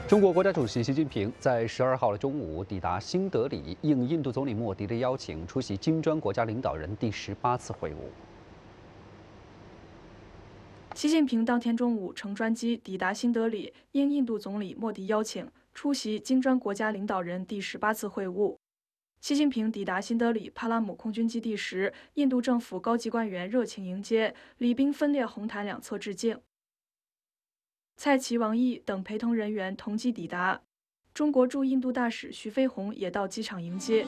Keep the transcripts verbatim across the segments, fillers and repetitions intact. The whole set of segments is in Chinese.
中国国家主席习近平在十二号的中午抵达新德里，应印度总理莫迪的邀请，出席金砖国家领导人第十八次会晤。 习近平当天中午乘专机抵达新德里，应印度总理莫迪邀请，出席金砖国家领导人第十八次会晤。习近平抵达新德里帕拉姆空军基地时，印度政府高级官员热情迎接，礼宾分列红毯两侧致敬。蔡奇、王毅等陪同人员同机抵达，中国驻印度大使徐飞鸿也到机场迎接。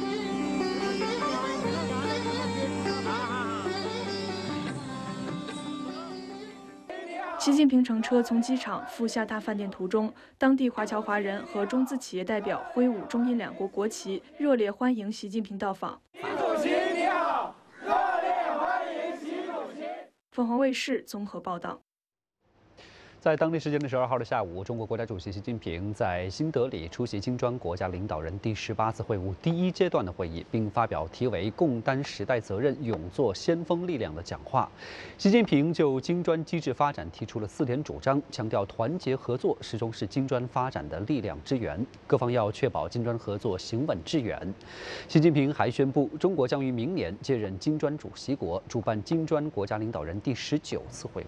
习近平乘车从机场赴下榻饭店途中，当地华侨华人和中资企业代表挥舞中印两国国旗，热烈欢迎习近平到访。 习主席你好，热烈欢迎习主席。 凤凰卫视综合报道。 在当地时间的十二号的下午，中国国家主席习近平在新德里出席金砖国家领导人第十八次会晤第一阶段的会议，并发表题为“共担时代责任，勇做先锋力量”的讲话。习近平就金砖机制发展提出了四点主张，强调团结合作始终是金砖发展的力量之源，各方要确保金砖合作行稳致远。习近平还宣布，中国将于明年接任金砖主席国，主办金砖国家领导人第十九次会晤。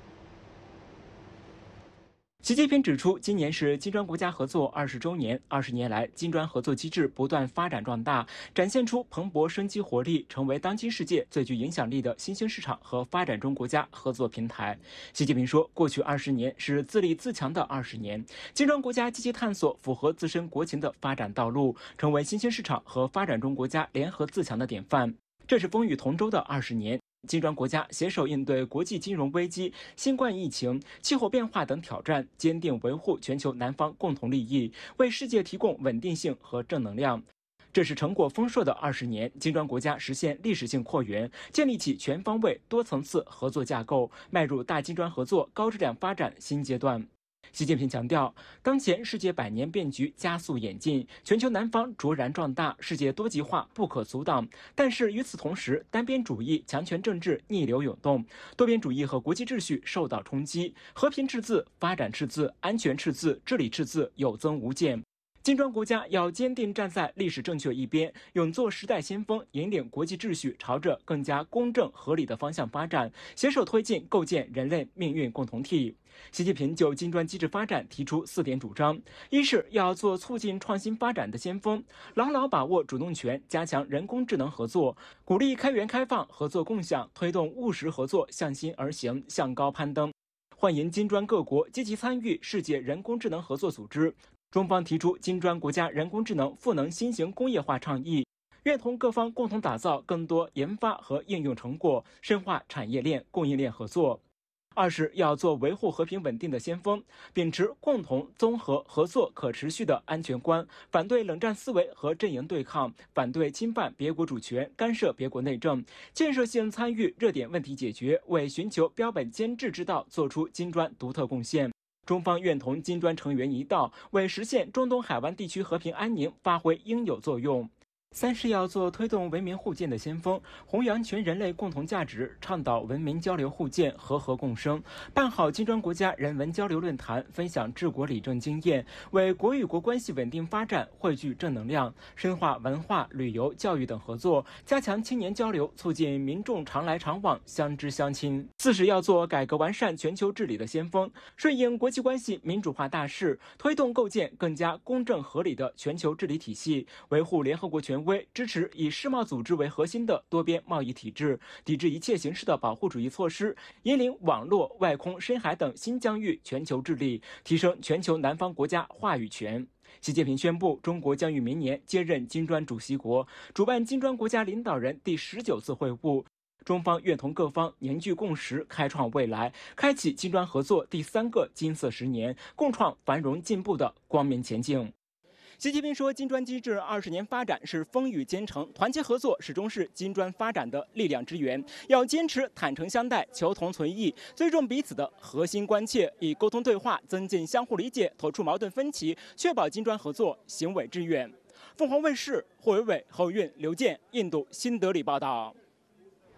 习近平指出，今年是金砖国家合作二十周年，二十年来，金砖合作机制不断发展壮大，展现出蓬勃生机活力，成为当今世界最具影响力的新兴市场和发展中国家合作平台。习近平说，过去二十年是自立自强的二十年，金砖国家积极探索符合自身国情的发展道路，成为新兴市场和发展中国家联合自强的典范。这是风雨同舟的二十年。金砖国家携手应对国际金融危机、新冠疫情、气候变化等挑战，坚定维护全球南方共同利益，为世界提供稳定性和正能量。这是成果丰硕的二十年，金砖国家实现历史性扩员，建立起全方位、多层次合作架构，迈入大金砖合作高质量发展新阶段。习近平强调，当前世界百年变局加速演进，全球南方卓然壮大，世界多极化不可阻挡。但是与此同时，单边主义、强权政治逆流涌动，多边主义和国际秩序受到冲击，和平赤字、发展赤字、安全赤字、治理赤字有增无减。金砖国家要坚定站在历史正确一边，勇做时代先锋，引领国际秩序朝着更加公正合理的方向发展，携手推进构建人类命运共同体。习近平就金砖机制发展提出四点主张：一是要做促进创新发展的先锋，牢牢把握主动权，加强人工智能合作，鼓励开源开放、合作共享，推动务实合作向心而行、向高攀登。欢迎金砖各国积极参与世界人工智能合作组织。中方提出金砖国家人工智能赋能新型工业化倡议，愿同各方共同打造更多研发和应用成果，深化产业链、供应链合作。二是要做维护和平稳定的先锋，秉持共同、综合、合作、可持续的安全观，反对冷战思维和阵营对抗，反对侵犯别国主权、干涉别国内政，建设性参与热点问题解决，为寻求标本兼治之道做出金砖独特贡献。中方愿同金砖成员一道，为实现中东海湾地区和平安宁发挥应有作用。三是要做推动文明互鉴的先锋，弘扬全人类共同价值，倡导文明交流互鉴、和合共生，办好金砖国家人文交流论坛，分享治国理政经验，为国与国关系稳定发展汇聚正能量，深化文化、旅游、教育等合作，加强青年交流，促进民众常来常往、相知相亲。四是要做改革完善全球治理的先锋，顺应国际关系民主化大势，推动构建更加公正合理的全球治理体系，维护联合国权威，支持以世贸组织为核心的多边贸易体制，抵制一切形式的保护主义措施，引领网络、外空、深海等新疆域全球治理，提升全球南方国家话语权。习近平宣布，中国将于明年接任金砖主席国，主办金砖国家领导人第十九次会晤。中方愿同各方凝聚共识，开创未来，开启金砖合作第三个金色十年，共创繁荣进步的光明前景。习近平说，金砖机制二十年发展是风雨兼程，团结合作始终是金砖发展的力量之源。要坚持坦诚相待、求同存异，尊重彼此的核心关切，以沟通对话增进相互理解，突出矛盾分歧，确保金砖合作行稳致远。凤凰卫视霍伟伟、侯韵、刘健，印度新德里报道。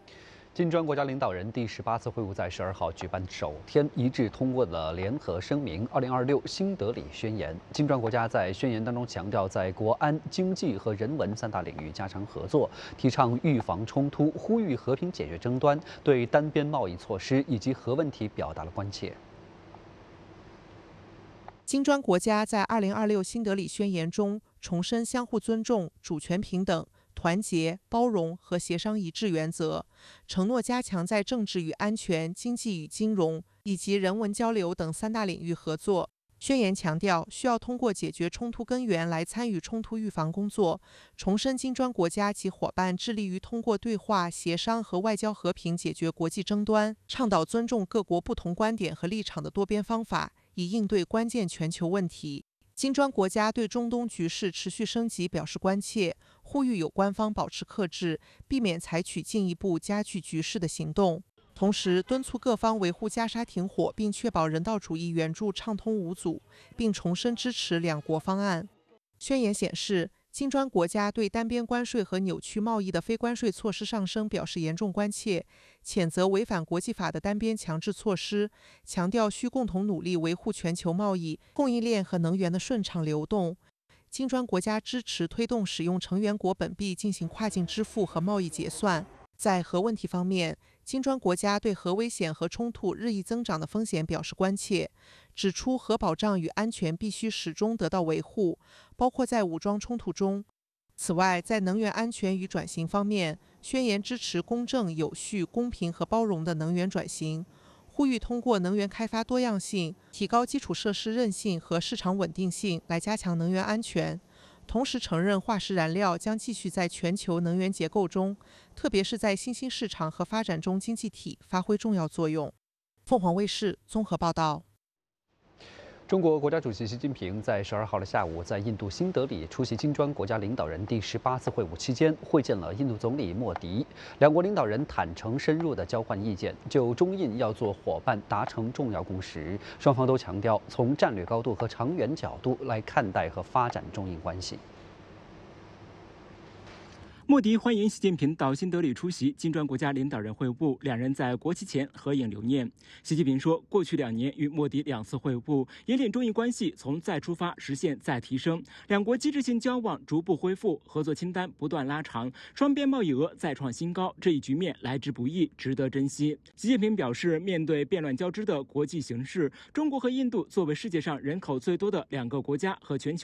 金砖国家领导人第十八次会晤在十二号举办首天，一致通过了联合声明《二零二六新德里宣言》。金砖国家在宣言当中强调，在国安、经济和人文三大领域加强合作，提倡预防冲突，呼吁和平解决争端，对单边贸易措施以及核问题表达了关切。 金砖国家在《二零二六新德里宣言》中重申相互尊重、主权平等、团结、包容和协商一致原则，承诺加强在政治与安全、经济与金融以及人文交流等三大领域合作。宣言强调，需要通过解决冲突根源来参与冲突预防工作，重申金砖国家及伙伴致力于通过对话、协商和外交和平解决国际争端，倡导尊重各国不同观点和立场的多边方法，以应对关键全球问题。金砖国家对中东局势持续升级表示关切，呼吁有关方保持克制，避免采取进一步加剧局势的行动。同时，敦促各方维护加沙停火，并确保人道主义援助畅通无阻，并重申支持两国方案。宣言显示，金砖国家对单边关税和扭曲贸易的非关税措施上升表示严重关切，谴责违反国际法的单边强制措施，强调需共同努力维护全球贸易、供应链和能源的顺畅流动。金砖国家支持推动使用成员国本币进行跨境支付和贸易结算。在核问题方面，金砖国家对核危险和冲突日益增长的风险表示关切，指出核保障与安全必须始终得到维护，包括在武装冲突中。此外，在能源安全与转型方面，宣言支持公正、有序、公平和包容的能源转型，呼吁通过能源开发多样性、提高基础设施韧性和市场稳定性来加强能源安全。同时承认化石燃料将继续在全球能源结构中，特别是在新兴市场和发展中经济体发挥重要作用。凤凰卫视综合报道。 中国国家主席习近平在十二号的下午，在印度新德里出席金砖国家领导人第十八次会晤期间，会见了印度总理莫迪。两国领导人坦诚深入地交换意见，就中印要做伙伴达成重要共识。双方都强调，从战略高度和长远角度来看待和发展中印关系。 莫迪欢迎习近平到新德里出席金砖国家领导人会晤，两人在国旗前合影留念。习近平说，过去两年与莫迪两次会晤，引领中印关系从再出发实现再提升，两国机制性交往逐步恢复，合作清单不断拉长，双边贸易额再创新高。这一局面来之不易，值得珍惜。习近平表示，面对变乱交织的国际形势，中国和印度作为世界上人口最多的两个国家和全球